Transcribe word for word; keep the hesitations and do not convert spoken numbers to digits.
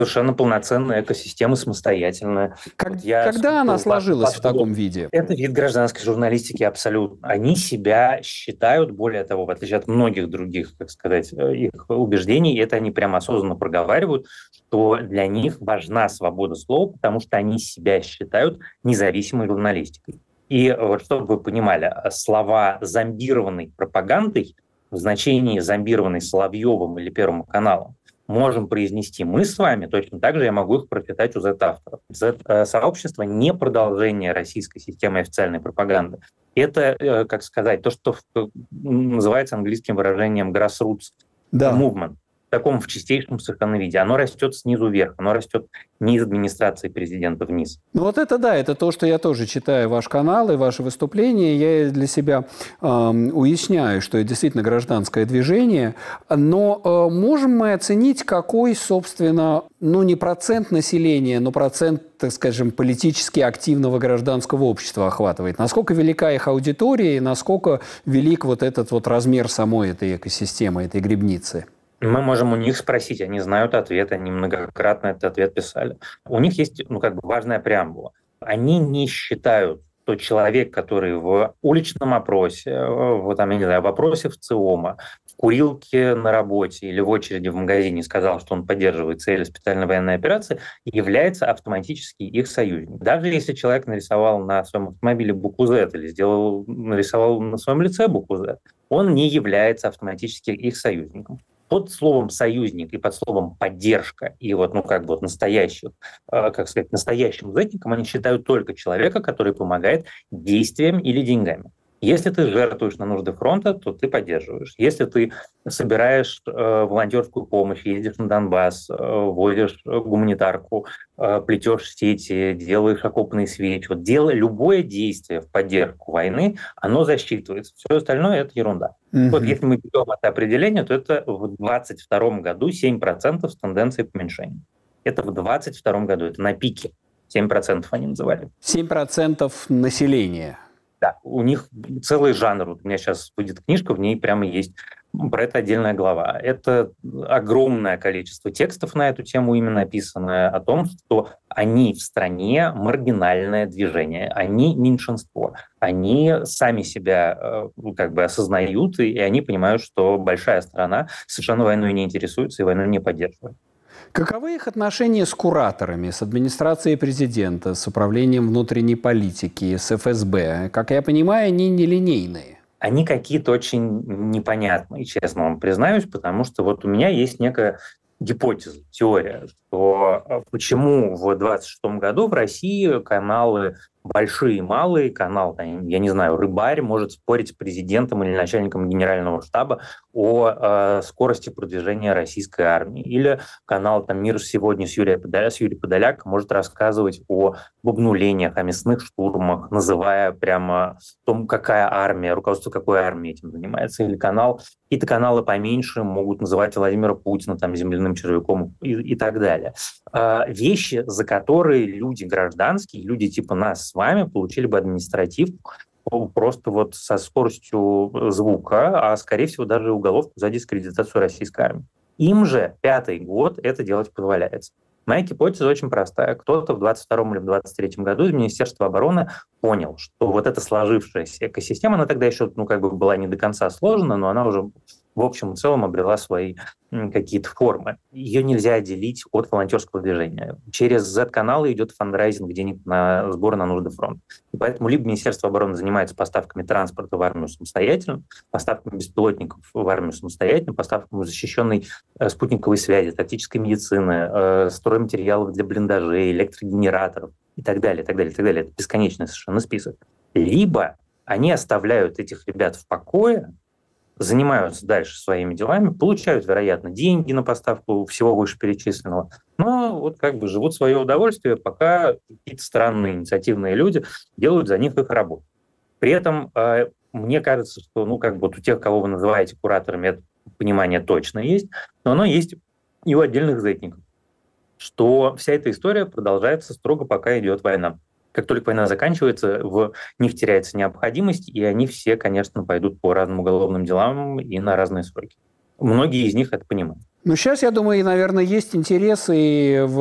Совершенно полноценная экосистема, самостоятельная. Как, вот я когда она сложилась в таком виде? Это вид гражданской журналистики абсолютно. Они себя считают, более того, в отличие от многих других, так сказать, их убеждений, это они прямо осознанно проговаривают, что для них важна свобода слова, потому что они себя считают независимой журналистикой. И вот чтобы вы понимали, слова «зомбированной пропагандой» в значении «зомбированной Соловьевым» или Первым каналом можем произнести мы с вами, точно так же я могу их прочитать у зет-авторов. Зет-сообщество не продолжение российской системы официальной пропаганды. Это, как сказать, то, что называется английским выражением grassroots да. movement. В таком в чистейшем совершенно виде. Оно растет снизу вверх, оно растет не из администрации президента вниз. Ну вот это да, это то, что я тоже читаю ваш канал и ваши выступления. Я для себя э, уясняю, что это действительно гражданское движение. Но э, можем мы оценить, какой, собственно, ну не процент населения, но процент, так скажем, политически активного гражданского общества охватывает? Насколько велика их аудитория и насколько велик вот этот вот размер самой этой экосистемы, этой грибницы? Мы можем у них спросить, они знают ответ, они многократно этот ответ писали. У них есть, ну, как бы важная преамбула. Они не считают, что человек, который в уличном опросе, в, там, я не знаю, в опросе в ЦИОМа, в курилке на работе или в очереди в магазине сказал, что он поддерживает цели специальной военной операции, является автоматически их союзником. Даже если человек нарисовал на своем автомобиле букву Z или сделал, нарисовал на своем лице букву Z, он не является автоматически их союзником. Под словом «союзник» и под словом «поддержка» и вот, ну, как бы вот настоящих, э, как сказать, настоящим зетником они считают только человека, который помогает действием или деньгами. Если ты жертвуешь на нужды фронта, то ты поддерживаешь. Если ты собираешь э, волонтерскую помощь, ездишь на Донбасс, э, возишь гуманитарку, э, плетешь сети, делаешь окопные свечи, вот делай любое действие в поддержку войны, оно засчитывается. Все остальное – это ерунда. Mm-hmm. Вот если мы берем это определение, то это в двадцать втором году семь процентов с тенденцией к уменьшению. Это в двадцать втором году, это на пике. семь процентов они называли. семь процентов населения. Да, у них целый жанр. Вот у меня сейчас выйдет книжка, в ней прямо есть про это отдельная глава. Это огромное количество текстов на эту тему именно написанное о том, что они в стране маргинальное движение, они меньшинство, они сами себя как бы осознают, и они понимают, что большая страна совершенно войной не интересуется и войну не поддерживает. Каковы их отношения с кураторами, с администрацией президента, с управлением внутренней политики, с эф эс бэ? Как я понимаю, они нелинейные. Они какие-то очень непонятные, честно вам признаюсь, потому что вот у меня есть некая гипотеза, теория, что почему в двадцать шестом году в России каналы большие и малые, канал, я не знаю, «Рыбарь» может спорить с президентом или начальником генерального штаба о э, скорости продвижения российской армии. Или канал там «Мир сегодня» с Юрием Подоляк может рассказывать о обнулениях, о мясных штурмах, называя прямо том, какая армия, руководство какой армией этим занимается. Или канал, какие-то каналы поменьше могут называть Владимира Путина там, земляным червяком и, и так далее. Э, вещи, за которые люди гражданские, люди типа нас с вами получили бы административку просто вот со скоростью звука, а скорее всего даже уголовку за дискредитацию российской армии. Им же пятый год это делать позволяется. Моя гипотеза очень простая. Кто-то в двадцать втором или в двадцать третьем году из Министерства обороны понял, что вот эта сложившаяся экосистема, она тогда еще ну, как бы была не до конца сложена, но она уже в общем и целом обрела свои какие-то формы. Ее нельзя отделить от волонтерского движения. Через зет-каналы идет фандрайзинг денег на сбор на нужды фронта. И поэтому либо Министерство обороны занимается поставками транспорта в армию самостоятельно, поставками беспилотников в армию самостоятельно, поставками защищенной э, спутниковой связи, тактической медицины, э, стройматериалов для блиндажей, электрогенераторов и так далее, и так далее, и так далее. Это бесконечный совершенно список. Либо они оставляют этих ребят в покое, занимаются дальше своими делами, получают, вероятно, деньги на поставку всего вышеперечисленного, но вот как бы живут в свое удовольствие, пока какие-то странные инициативные люди делают за них их работу. При этом э, мне кажется, что ну, как бы вот у тех, кого вы называете кураторами, это понимание точно есть, но оно есть и у отдельных зетников, что вся эта история продолжается строго, пока идет война. Как только война заканчивается, в них теряется необходимость, и они все, конечно, пойдут по разным уголовным делам и на разные сроки. Многие из них это понимают. Ну, сейчас, я думаю, наверное, есть интересы в